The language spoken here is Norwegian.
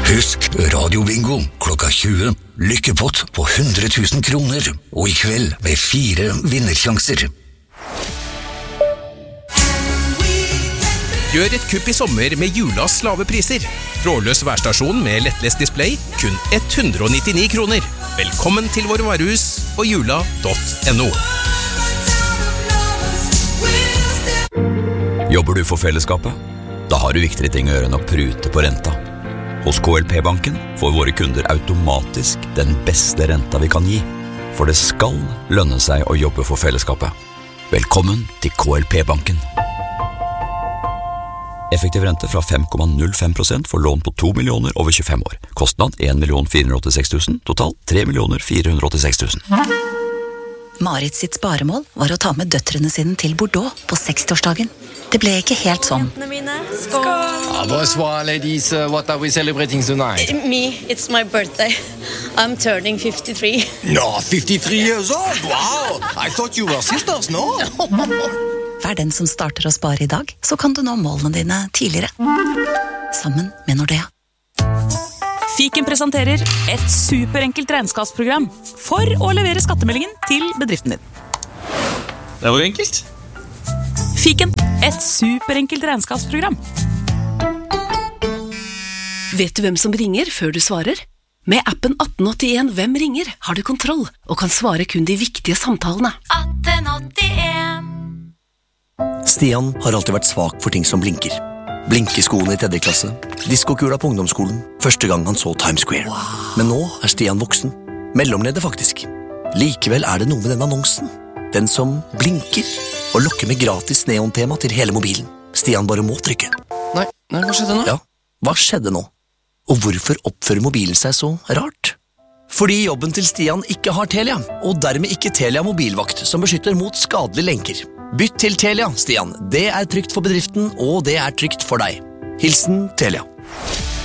Husk Radio-bingo klokka 20. Lykkepott på 100 000 kroner. Og i kveld med 4 vinnersjanser. Gjør et kupp i sommer med Julas lave priser. Trådløs værstasjon med lettlest display, kun 199 kroner. Velkommen til våre varehus og jula.no. Jobber du for fellesskapet? Da har du viktigere ting å gjøre enn å prute på renta. Hos KLP-banken får våre kunder automatisk den beste renta vi kan gi. For det skal lønne seg å jobbe for fellesskapet. Velkommen til KLP-banken. Effektiv rente fra 5,05% for lån på 2 millioner over 25 år. Kostnad 1 486 000, total 3 486 000. Marit sitt sparemål var å ta med døtrene sine til Bordeaux på 60-årsdagen. Det ble ikke helt sånn. Bonsoir, ladies. What are we celebrating tonight? Me, it's my birthday. I'm turning 53. No, 53 years old? Wow! I thought you were sisters, no? Vær den som starter å spare i dag, så kan du nå målene dine tidligere. Sammen med Nordea. Fiken presenterer et superenkelt regnskapsprogram for å levere skattemeldingen til bedriften din. Det var jo enkelt. Fiken, et superenkelt regnskapsprogram. Vet du hvem som ringer før du svarer? Med appen 1881 Hvem ringer har du kontroll og kan svare kun de viktige samtalene. 1881. Stian har alltid vært svak for ting som blinker. Blinkeskoene i 3. klasse, diskokula på ungdomsskolen, første gang han så Times Square. Men nå er Stian voksen. Mellomleder faktisk. Likevel er det noe med den annonsen. Den som blinker og lokker med gratis neontema til hele mobilen. Stian bare må trykke. Nei, hva skjedde nå? Ja, hva skjedde nå? Og hvorfor oppfører mobilen seg så rart? Fordi jobben til Stian ikke har Telia, og dermed ikke Telia mobilvakt som beskytter mot skadelige lenker. Bytt til Telia, Stian. Det er trygt for bedriften, og det er trygt for deg. Hilsen Telia.